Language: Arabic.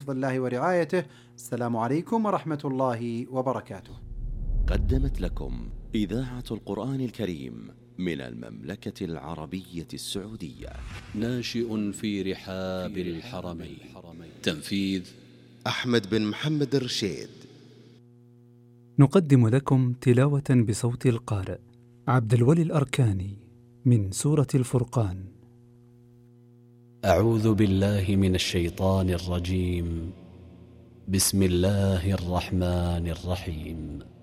حفظ الله ورعايته. السلام عليكم ورحمة الله وبركاته. قدمت لكم إذاعة القرآن الكريم من المملكة العربية السعودية. ناشئ في رحاب الحرمين. تنفيذ أحمد بن محمد الرشيد. نقدم لكم تلاوة بصوت القارئ عبد الولي الأركاني من سورة الفرقان. أعوذ بالله من الشيطان الرجيم. بسم الله الرحمن الرحيم.